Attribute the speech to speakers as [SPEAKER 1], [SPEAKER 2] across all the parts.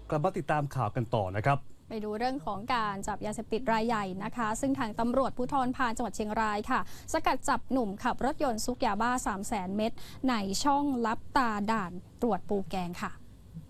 [SPEAKER 1] กลับมาติดตามข่าวกันต่อนะครับ
[SPEAKER 2] ไปดูเรื่องของการจับยาเสพติดรายใหญ่นะคะซึ่งทางตำรวจภูธรพาลจังหวัดเชียงรายค่ะสกัดจับหนุ่มขับรถยนต์ซุกยาบ้า 300,000 เม็ดในช่องลับตาด่านตรวจปูแกงค่ะ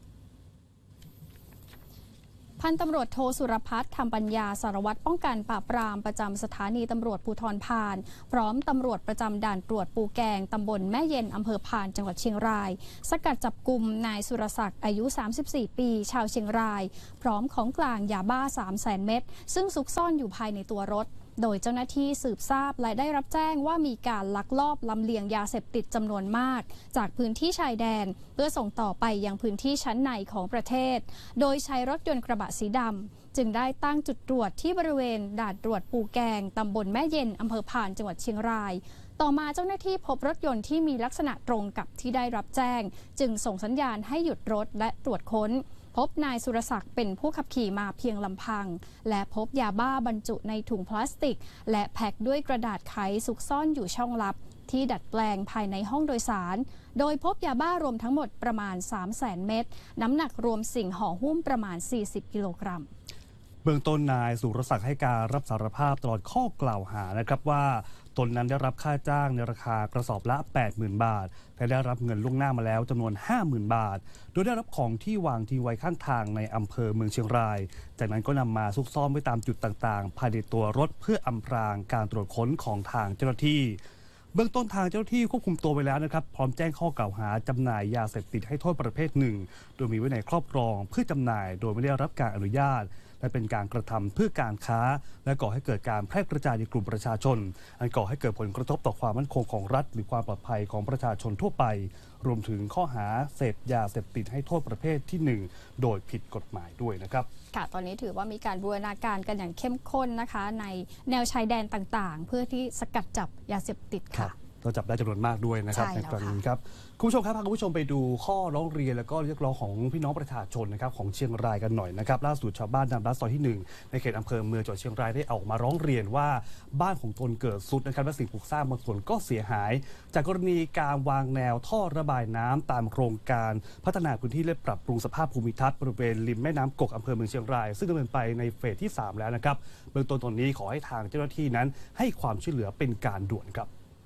[SPEAKER 2] พันตำรวจโทสุรพัฒน์ธรรมปัญญาสารวัตรป้องกันปราบปรามประจำสถานีตำรวจภูธรพาลพร้อมตำรวจประจำด่านตรวจปูแกงตำบลแม่เย็นอำเภอพาลจังหวัดเชียงรายสกัดจับกุมนายสุรศักดิ์อายุ34ปีชาวเชียงรายพร้อมของกลางยาบ้า 300,000 เม็ดซึ่งซุกซ่อนอยู่ภายในตัวรถโดยเจ้าหน้าที่สืบทราบและได้รับแจ้งว่ามีการลักลอบลำเลียงยาเสพติดจำนวนมากจากพื้นที่ชายแดนเพื่อส่งต่อไปยังพื้นที่ชั้นในของประเทศโดยใช้รถยนต์กระบะสีดำจึงได้ตั้งจุดตรวจที่บริเวณด่านตรวจปูแกงตำบลแม่เย็นอำเภอพานจังหวัดเชียงรายต่อมาเจ้าหน้าที่พบรถยนต์ที่มีลักษณะตรงกับที่ได้รับแจ้งจึงส่งสัญญาณให้หยุดรถและตรวจค้นพบนายสุรศักดิ์เป็นผู้ขับขี่มาเพียงลำพังและพบยาบ้าบรรจุในถุงพลาสติกและแพ็คด้วยกระดาษไขซุกซ่อนอยู่ช่องลับที่ดัดแปลงภายในห้องโดยสารโดยพบยาบ้ารวมทั้งหมดประมาณ 300,000 เม็ดน้ำหนักรวมสิ่งห่อหุ้มประมาณ40กิโลกรัม
[SPEAKER 1] เบื้องต้นนายสุรศักดิ์ให้การรับสารภาพตลอดข้อกล่าวหานะครับว่าตนนั้นได้รับค่าจ้างในราคากระสอบละ 80,000 บาทและได้รับเงินล่วงหน้ามาแล้วจำนวน 50,000 บาทโดยได้รับของที่วางทิ้งไว้ข้างทางในอำเภอเมืองเชียงรายจากนั้นก็นำมาซุกซ่อนไว้ตามจุดต่างๆภายในตัวรถเพื่ออำพรางการตรวจค้นของทางเจ้าหน้าที่เบื้องต้นทางเจ้าหน้าที่ควบคุมตัวไปแล้วนะครับพร้อมแจ้งข้อกล่าวหาจำหน่ายยาเสพติดให้โทษประเภทหนึ่งโดยมีไว้ในครอบครองเพื่อจำหน่ายโดยไม่ได้รับการอนุญาตและเป็นการกระทำเพื่อการค้าและก่อให้เกิดการแพร่กระจายในกลุ่มประชาชนอันก่อให้เกิดผลกระทบต่อความมั่นคงของรัฐหรือความปลอดภัยของประชาชนทั่วไปรวมถึงข้อหาเสพยาเสพติดให้โทษประเภทที่1โดยผิดกฎหมายด้วยนะครับ
[SPEAKER 2] ค่ะตอนนี้ถือว่ามีการบูรณาการกันอย่างเข้มข้นนะคะในแนวชายแดนต่างๆเพื่อที่สกัดจับยาเสพติดค่ะ
[SPEAKER 1] เราจับได้จำนวนมากด้วยนะครับในกรณีครับคุณผู้ชมครับพาคุณผู้ชมไปดูข้อร้องเรียนและก็เรียกร้องของพี่น้องประชาชนนะครับของเชียงรายกันหน่อยนะครับล่าสุดชาวบ้านนำรัฐซอยที่1ในเขตอำเภอเมืองจังหวัดเชียงรายได้ออกมาร้องเรียนว่าบ้านของตนเกิดทรุดนะครับและสิ่งปลูกสร้างบางส่วนก็เสียหายจากกรณีการวางแนวท่อระบายน้ำตามโครงการพัฒนาพื้นที่และปรับปรุงสภาพภูมิทัศน์บริเวณริมแม่น้ำกกอำเภอเมืองเชียงรายซึ่งดำเนินไปในเฟสที่3แล้วนะครับเบื้องต้นตอนนี้ขอให้ทางเจ้าหน้าที่นั้นให้ความช่วยเหลือเป็นการด่วนครับ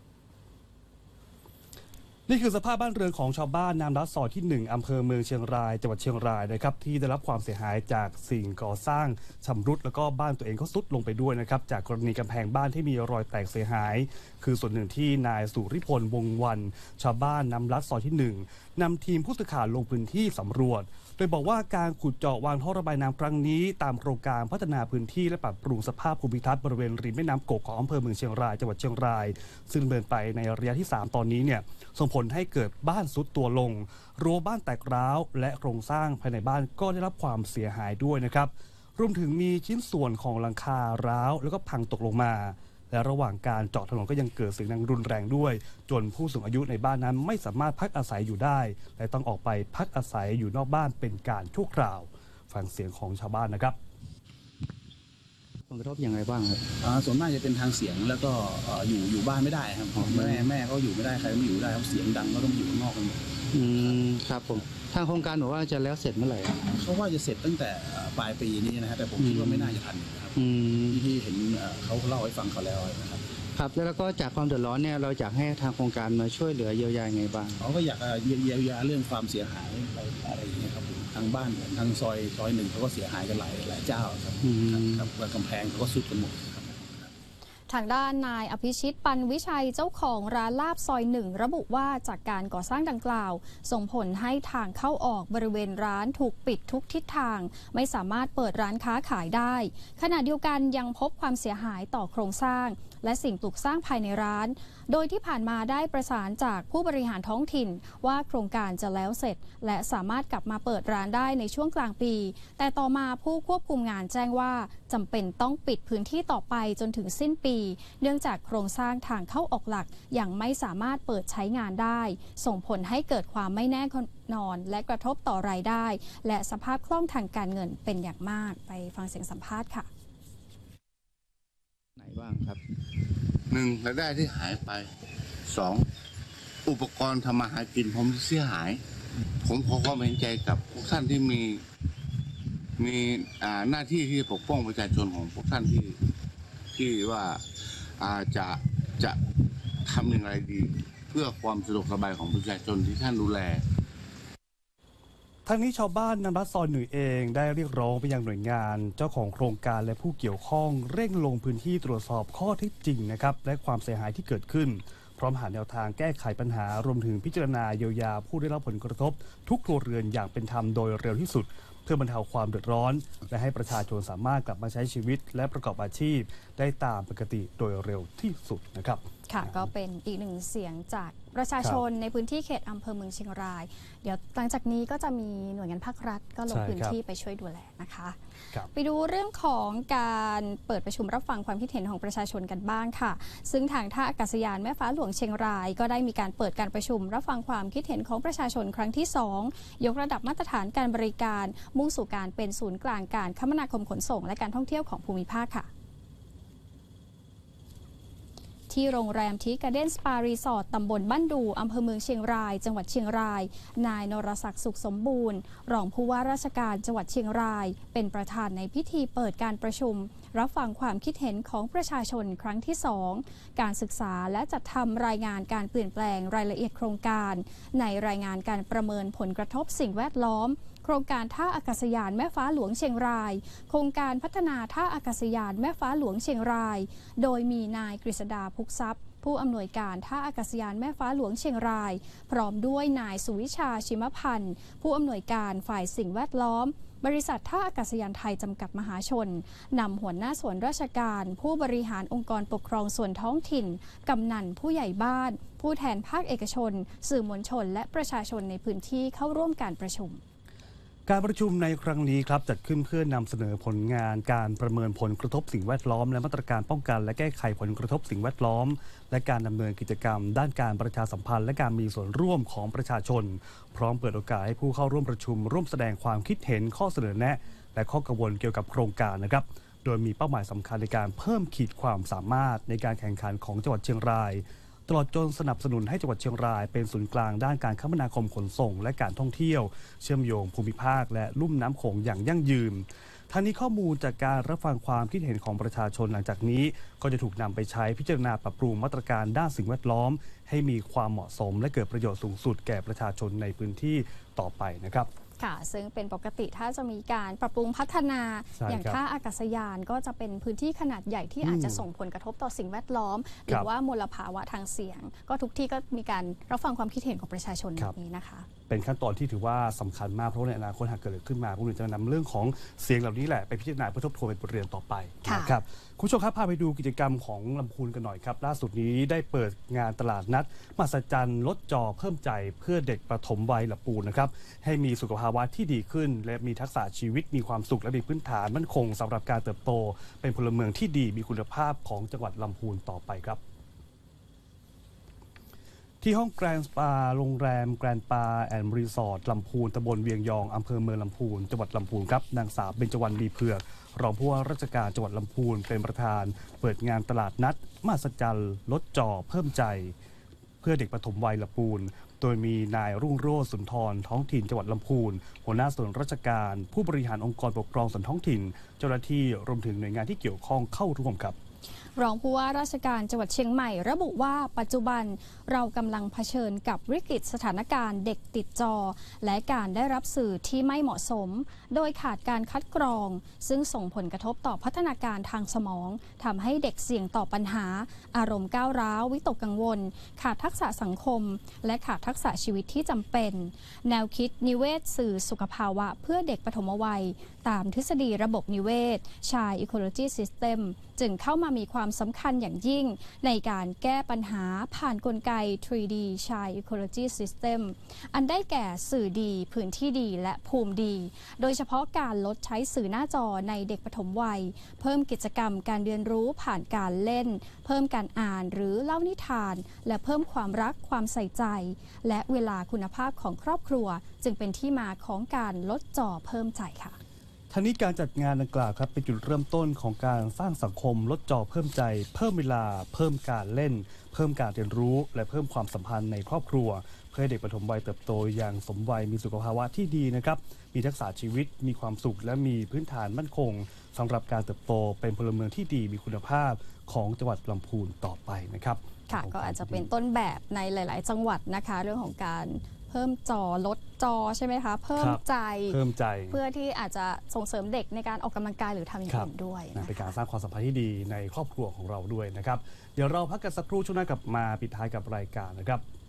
[SPEAKER 1] นี่คือสภาพบ้านเรือนของชาวบ้านนามรัฐซอยที่1อำเภอเมืองเชียงรายจังหวัดเชียงรายนะครับที่ได้รับความเสียหายจากสิ่งก่อสร้างชำรุดแล้วก็บ้านตัวเองก็ทรุดลงไปด้วยนะครับจากกรณีกำแพงบ้านที่มีรอยแตกเสียหายคือส่วนหนึ่งที่นายสุริพลวงวันชาวบ้านนามรัฐซอยที่1นำทีมผู้สื่อข่าวลงพื้นที่สำรวจโดยบอกว่าการขุดเจาะวางท่อระบายน้ำครั้งนี้ตามโครงการพัฒนาพื้นที่และปรับปรุงสภาพภูมิทัศน์บริเวณริมแม่น้ำกกของอำเภอเมืองเชียงรายจังหวัดเชียงรายซึ่งดำเนินไปในระยะที่3ตอนนี้เนี่ยส่งผลให้เกิดบ้านทรุดตัวลงรั้วบ้านแตกร้าวและโครงสร้างภายในบ้านก็ได้รับความเสียหายด้วยนะครับรวมถึงมีชิ้นส่วนของหลังคาร้าวแล้วก็พังตกลงมาและระหว่างการเจาะถนนก็ยังเกิดเสียงดังรุนแรงด้วยจนผู้สูงอายุในบ้านนั้นไม่สามารถพักอาศัยอยู่ได้และต้องออกไปพักอาศัยอยู่นอกบ้านเป็นการชั่วคราวฟังเสียงของชาวบ้านนะครับ
[SPEAKER 3] ผลกระทบอย่างไรบ้างครับ
[SPEAKER 4] ส่วนมากจะเป็นทางเสียงแล้วก็อยู่บ้านไม่ได้ครับแม่ก็อยู่ไม่ได้ใครไม่อยู่ได้ครับเสียงดังก็ต้องอยู่ข้างนอกกันหมด
[SPEAKER 3] ครับผมทางโครงการบอกว่าจะแล้วเสร็จเมื่อไหร่
[SPEAKER 4] เขาว่าจะเสร็จตั้งแต่ปลายปีนี้นะครับแต่ผมคิดว่าไม่น่าจะทันครับที่เห็นเขาเล่าให้ฟังเขาแล้วนะครับ
[SPEAKER 3] ครับแล้วก็จากความเดือดร้อนเนี่ยเราอยากให้ทางโครงการมาช่วยเหลือเยียวยาไงบ้าง
[SPEAKER 4] เขาก็อยากเยียวยาเรื่องความเสียหายอะไรอย่างเงี้ยครับทางบ้านทางซอย1เขาก็เสียหายกันหลายเจ้าครับกำแพงเขาก็สุดกันหมด
[SPEAKER 2] ทางด้านนายอภิชิตปันวิชัยเจ้าของร้านลาบซอย1ระบุว่าจากการก่อสร้างดังกล่าวส่งผลให้ทางเข้าออกบริเวณร้านถูกปิดทุกทิศทางไม่สามารถเปิดร้านค้าขายได้ขณะเดียวกันยังพบความเสียหายต่อโครงสร้างและสิ่งปลูกสร้างภายในร้านโดยที่ผ่านมาได้ประสานจากผู้บริหารท้องถิ่นว่าโครงการจะแล้วเสร็จและสามารถกลับมาเปิดร้านได้ในช่วงกลางปีแต่ต่อมาผู้ควบคุมงานแจ้งว่าจำเป็นต้องปิดพื้นที่ต่อไปจนถึงสิ้นปีเนื่องจากโครงสร้างทางเข้าออกหลักยังไม่สามารถเปิดใช้งานได้ส่งผลให้เกิดความไม่แน่นอนและกระทบต่อรายได้และสภาพคล่องทางการเงินเป็นอย่างมากไปฟังเสียงสัมภาษณ์ค่ะ
[SPEAKER 3] ไหนบ้างครับ
[SPEAKER 5] 1รายได้ที่หายไป2อุปกรณ์ทำมาหากินผมเสียหายผมขอความเห็นใจกับทุกท่านที่มีมีหน้าที่ที่ปกป้องประชาชนของพวกท่านที่ว่าจะทำอย่างไรดีเพื่อความสะดวกสบายของประชาชนที่ท่านดูแล
[SPEAKER 1] ทั้งนี้ชาวบ้านนำรัฐซอยหนึ่งเองได้เรียกร้องไปยังหน่วยงานเจ้าของโครงการและผู้เกี่ยวข้องเร่งลงพื้นที่ตรวจสอบข้อเท็จจริงนะครับและความเสียหายที่เกิดขึ้นพร้อมหาแนวทางแก้ไขปัญหารวมถึงพิจารณาเยียวยาผู้ได้รับผลกระทบทุกครัวเรือนอย่างเป็นธรรมโดยเร็วที่สุดเพื่อบรรเทาความเดือดร้อนและให้ประชาชนสามารถกลับมาใช้ชีวิตและประกอบอาชีพได้ตามปกติโดยเร็วที่สุดนะครับ
[SPEAKER 2] ค่ะก็เป็นอีกหนึ่งเสียงจากประชาชนในพื้นที่เขตอำเภอเมืองเชียงรายเดี๋ยวหลังจากนี้ก็จะมีหน่วยงานภาครัฐก็ลงพื้นที่ไปช่วยดูแลนะคะไปดูเรื่องของการเปิดประชุมรับฟังความคิดเห็นของประชาชนกันบ้างค่ะซึ่งทางท่าอากาศยานแม่ฟ้าหลวงเชียงรายก็ได้มีการเปิดการประชุมรับฟังความคิดเห็นของประชาชนครั้งที่2ยกระดับมาตรฐานการบริการมุ่งสู่การเป็นศูนย์กลางการคมนาคมขนส่งและการท่องเที่ยวของภูมิภาคค่ะที่โรงแรมทีการ์เด้นสปารีสอร์ทตำบลบ้านดูอำเภอเมืองเชียงรายจังหวัดเชียงรายนายนรศักดิ์สุขสมบูรณ์รองผู้ว่าราชการจังหวัดเชียงรายเป็นประธานในพิธีเปิดการประชุมรับฟังความคิดเห็นของประชาชนครั้งที่2การศึกษาและจัดทำรายงานการเปลี่ยนแปลงรายละเอียดโครงการในรายงานการประเมินผลกระทบสิ่งแวดล้อมโครงการท่าอากาศยานแม่ฟ้าหลวงเชียงรายโครงการพัฒนาท่าอากาศยานแม่ฟ้าหลวงเชียงรายโดยมีนายกฤษดาพุกทรัพย์ผู้อำนวยการท่าอากาศยานแม่ฟ้าหลวงเชียงรายพร้อมด้วยนายสุวิชาชิมพันธ์ผู้อำนวยการฝ่ายสิ่งแวดล้อมบริษัทท่าอากาศยานไทยจำกัดมหาชนนำหัวหน้าส่วนราชการผู้บริหารองค์กรปกครองส่วนท้องถิ่นกำนันผู้ใหญ่บ้านผู้แทนภาคเอกชนสื่อมวลชนและประชาชนในพื้นที่เข้าร่วมการประชุม
[SPEAKER 1] การประชุมในครั้งนี้ครับจัดขึ้นเพื่อนำเสนอผลงานการประเมินผลกระทบสิ่งแวดล้อมและมาตรการป้องกันและแก้ไขผลกระทบสิ่งแวดล้อมและการดำเนินกิจกรรมด้านการประชาสัมพันธ์และการมีส่วนร่วมของประชาชนพร้อมเปิดโอกาสให้ผู้เข้าร่วมประชุมร่วมแสดงความคิดเห็นข้อเสนอแนะและข้อกังวลเกี่ยวกับโครงการนะครับโดยมีเป้าหมายสำคัญในการเพิ่มขีดความสามารถในการแข่งขันของจังหวัดเชียงรายตลอดจนสนับสนุนให้จังหวัดเชียงรายเป็นศูนย์กลางด้านการคมนาคมขนส่งและการท่องเที่ยวเชื่อมโยงภูมิภาคและลุ่มน้ำโขงอย่างยั่งยืนทั้งนี้ข้อมูลจากการรับฟังความคิดเห็นของประชาชนหลังจากนี้ก็จะถูกนำไปใช้พิจารณาปรับปรุงมาตรการด้านสิ่งแวดล้อมให้มีความเหมาะสมและเกิดประโยชน์สูงสุดแก่ประชาชนในพื้นที่ต่อไปนะครับ
[SPEAKER 2] ค่ะซึ่งเป็นปกติถ้าจะมีการปรับปรุงพัฒนาอย่างท่าอากาศยานก็จะเป็นพื้นที่ขนาดใหญ่ที่อาจจะส่งผลกระทบต่อสิ่งแวดล้อมหรือว่ามลภาวะทางเสียงก็ทุกที่ก็มีการรับฟังความคิดเห็นของประชาชนแบบนี้นะคะ
[SPEAKER 1] เป็นขั้นตอนที่ถือว่าสำคัญมากเพราะในอนาคตหากเกิดขึ้นมาพวกเราจะนำเรื่องของเสียงเหล่านี้แหละไปพิจารณาเพื่อทบทวนเป็นบทเรียนต่อไปนะครับคุณผู้ชมครับพาไปดูกิจกรรมของลำพูนกันหน่อยครับล่าสุดนี้ได้เปิดงานตลาดนัดมหัศจรรย์ลดจอเพิ่มใจเพื่อเด็กประถมวัยลำพูนนะครับให้มีสุขภาวะที่ดีขึ้นและมีทักษะชีวิตมีความสุขและมีพื้นฐานมั่นคงสำหรับการเติบโตเป็นพลเมืองที่ดีมีคุณภาพของจังหวัดลำพูนต่อไปครับที่ห้องแกรนด์สปาโรงแรมแกรนด์ปาแอนด์รีสอร์ทลำพูนตำบลเวียงยองอำเภอเมืองลำพูนจังหวัดลำพูนครับนางสาวเบญจวรรณมีเผือกรองผู้ว่าราชการจังหวัดลำพูนเป็นประธานเปิดงานตลาดนัดมหัศจรรย์ลดจอเพิ่มใจเพื่อเด็กปฐมวัยลำพูนโดยมีนายรุ่งโรจน์สุนทรท้องถิ่นจังหวัดลำพูนหัวหน้าส่วนราชการผู้บริหารองค์กรปกครองส่วนท้องถิ่นเจ้าหน้าที่รวมถึงหน่วยงานที่เกี่ยวข้องเข้าร่วมครับ
[SPEAKER 2] รองผู้ว่าราชการจังหวัดเชียงใหม่ระบุว่าปัจจุบันเรากำลังเผชิญกับวิกฤตสถานการณ์เด็กติดจอและการได้รับสื่อที่ไม่เหมาะสมโดยขาดการคัดกรองซึ่งส่งผลกระทบต่อพัฒนาการทางสมองทำให้เด็กเสี่ยงต่อปัญหาอารมณ์ก้าวร้าววิตกกังวลขาดทักษะสังคมและขาดทักษะชีวิตที่จำเป็นแนวคิดนิเวศสื่อสุขภาวะเพื่อเด็กปฐมวัยตามทฤษฎีระบบนิเวศ Child Ecology System จึงเข้ามามีความสำคัญอย่างยิ่งในการแก้ปัญหาผ่านกลไก 3D Child Ecology System อันได้แก่สื่อดีพื้นที่ดีและภูมิดีโดยเฉพาะการลดใช้สื่อหน้าจอในเด็กปฐมวัยเพิ่มกิจกรรมการเรียนรู้ผ่านการเล่นเพิ่มการอ่านหรือเล่านิทานและเพิ่มความรักความใส่ใจและเวลาคุณภาพของครอบครัวจึงเป็นที่มาของการลดจอเพิ่มใจค่ะ
[SPEAKER 1] ทั้งนี้การจัดงานดังกล่าวครับเป็นจุดเริ่มต้นของการสร้างสังคมลดจอเพิ่มใจเพิ่มเวลาเพิ่มการเล่นเพิ่มการเรียนรู้และเพิ่มความสัมพันธ์ในครอบครัวพื่อให้เด็กปฐมวัยเติบโตอย่างสมวัยมีสุขภาวะที่ดีนะครับมีทักษะชีวิตมีความสุขและมีพื้นฐานมั่นคงสำหรับการเติบโตเป็นพลเมืองที่ดีมีคุณภาพของจังหวัดลำพูนต่อไปนะครับ
[SPEAKER 2] ค่ะก็อาจจะเป็นต้นแบบในหลาย ๆ จังหวัดนะคะเรื่องของการเพิ่มจอลดจอใช่ไหมคะเพิ่มใจเพื่อที่อาจจะส่งเสริมเด็กในการออกกำลังกายหรือทำอย่างอื่นด้วย
[SPEAKER 1] เป็นการสร้างความสัมพันธ์ที่ดีในครอบครัวของเราด้วยนะครับเดี๋ยวเราพักกันสักครู่ช่วงหน้ากลับมาปิดท้ายกับรายการนะครับ